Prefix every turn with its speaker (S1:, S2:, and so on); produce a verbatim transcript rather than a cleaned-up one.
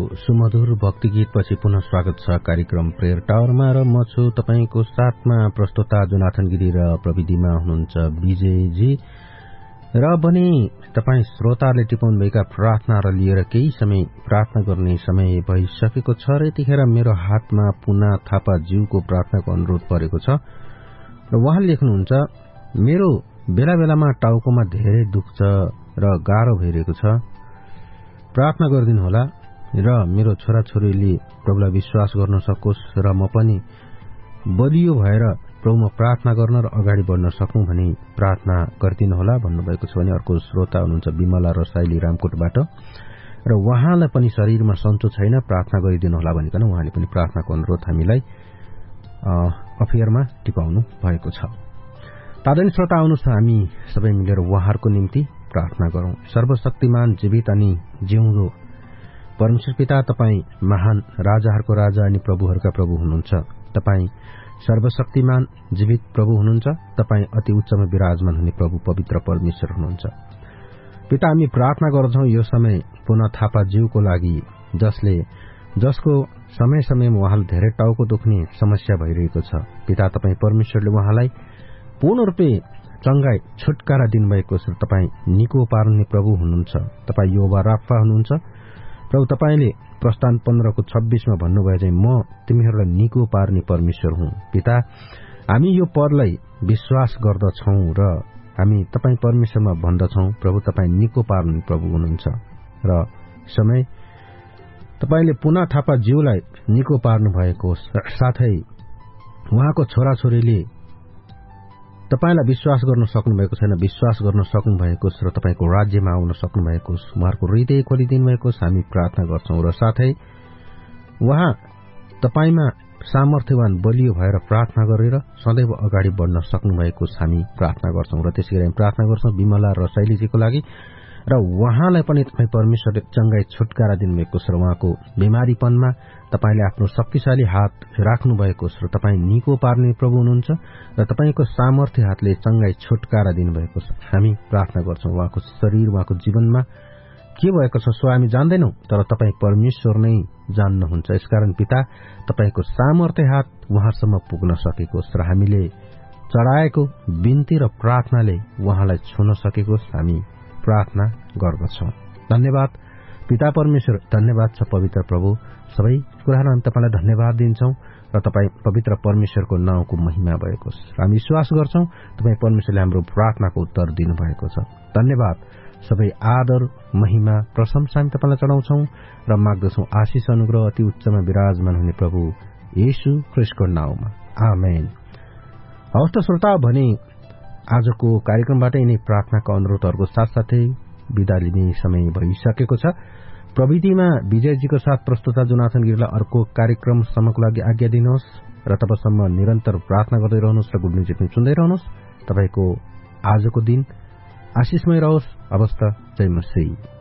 S1: सुमधुर भक्ति गीतपछि पुनः स्वागत छ कार्यक्रम प्रेयर टावरमा र म छु तपाईको साथमा प्रस्तुता जोनाथन गिरी र प्रविधिमा हुनुहुन्छ विजयजी र पनि तपाई श्रोताले टिपाउनु भएका प्रार्थना र लिएर केही समय प्रार्थना गर्ने समय भइसकेको छ र यतिखेर मेरो हातमा पुना थापा ज्यूको प्रार्थनाको अनुरोध परेको छ र उहाँ लेख्नुहुन्छ मेरो बेला बेलामा टाउकोमा धेरै दुख्छ र गाह्रो भइरहेको छ, प्रार्थना गरिदिनु होला र मेरो छोराछोरीले प्रभुलाई विश्वास गर्न सकोस् र म पनि बलियो भएर प्रभुमा प्रार्थना गर्न र अगाडि बढ्न सकौं भनी प्रार्थना गरिदिनु होला भन्नुभएको छ भने अर्को श्रोता हुनुहुन्छ विमला रसाइली रामकोटबाट र उहाँलाई पनि शरीरमा सन्चो छैन, प्रार्थना गरिदिनु होला भनिकन उहाँले पनि प्रार्थनाको अनुरोध हामीलाई अफियरमा टिपाउनु भएको छ। तादन श्रोता आउनुहोस् हामी सबै मिलेर उहाँहरूको निम्ति प्रार्थना गरौं। सर्वशक्तिमान जीवित अनि जिउँदो परमेश्वर पिता, तपाई महान राजाहरूको राजा अनि प्रभुहरूका प्रभु हुनुहुन्छ। तपाई सर्वशक्तिमान जीवित प्रभु हुनुहुन्छ। तपाई अति उच्चमा विराजमान हुने प्रभु पवित्र परमेश्वर हुनुहुन्छ। पिता, हामी प्रार्थना गर्छौं यो समय पुनः थापा ज्यूको लागि, जसले जसको समय समयमा उहाँले धेरै टाउको दुख्ने समस्या भइरहेको छ। पिता, तपाई परमेश्वरले उहाँलाई पूर्ण रूपले चंगाई छुटकारा दिनुभएको छ। तपाई निको पार्ने प्रभु हुनुहुन्छ। तपाई यहोवा राफा हुनुहुन्छ। प्रभु, तपाईले प्रस्थान पन्ध्रको छब्बीसमा भन्नुभयो चाहिँ म तिमीहरूलाई निको पार्ने परमेश्वर हुँ। पिता, हामी यो पदलाई विश्वास गर्दछौं र हामी तपाई परमेश्वरमा भन्दछौं प्रभु तपाई निको पार्ने प्रभु हुनुहुन्छ र समय तपाईले पुनः थापा ज्यूलाई निको पार्नु भएको साथै उहाँको छोराछोरीले तपाईलाई विश्वास गर्न सक्नु भएको छैन, विश्वास गर्न सक्नु भएको छ र तपाईको राज्यमा आउन सक्नु भएको छ। उहाँको हृदय खोलिदिनु भएको छ। हामी प्रार्थना गर्छौं र साथै उहाँ तपाईमा सामर्थ्यवान बलियो भएर प्रार्थना गरेर सदैव अगाडि बढ्न सक्नु भएको छ। हामी प्रार्थना गर्छौं र त्यसैगरी हामी प्रार्थना गर्छौं विमला रसाइलीजीको लागि र उहाँलाई पनि तपाई परमेश्वरले चंगाई छुटकारा दिनुभएको छ र उहाँको बिमारीपनमा तपाईले आफ्नो शक्तिशाली हात राख्नु भएको छ र तपाई निको पार्ने प्रभु हुनुहुन्छ र तपाईको सामर्थ्य हातले चंगाई छुटकारा दिनुभएको छ। हामी प्रार्थना गर्छौं उहाँको शरीर उहाँको जीवनमा के भएको छ सो हामी जान्दैनौं, तर तपाई परमेश्वर नै जान्नुहुन्छ। यसकारण पिता, तपाईको सामर्थ्य हात उहाँसम्म पुग्न सकेको छ र हामीले चढाएको बिन्ती र प्रार्थनाले उहाँलाई छुन सकेको छ। हामी प्रार्थना गर्दछौं। धन्यवाद पिता परमेश्वर, धन्यवाद छ पवित्र प्रभु। सबै कुराहरु हामी तपाईलाई धन्यवाद दिन्छौं र तपाई पवित्र परमेश्वरको नाउँको महिमा भएको छ। हामी विश्वास गर्छौं तपाई परमेश्वरले हाम्रो प्रार्थनाको उत्तर दिनुभएको छ। धन्यवाद। सबै आदर, महिमा, प्रशंसा हामी तपाईलाई चढाउँछौं र माग्दछौं आशीष अनुग्रह अति उच्चमा विराजमान हुने प्रभु येशू ख्रीष्टको नाउँमा। आमेन। हवस् त श्रोता, भने आजको कार्यक्रमबाट यिनै प्रार्थनाका अनुरोधहरूको साथसाथै विदा लिने समय भइसकेको छ। प्रविधिमा विजयजीको साथ प्रस्तुता जोनाथन गिरीलाई अर्को कार्यक्रमसम्मको लागि आज्ञा दिनुहोस् र तबसम्म निरन्तर प्रार्थना गर्दै रहनुहोस् र गुड न्यूज एफएम सुन्दै रहनुहोस्। तपाईको आजको दिन आशीषमय रहोस्। अवस्था जय मसीह।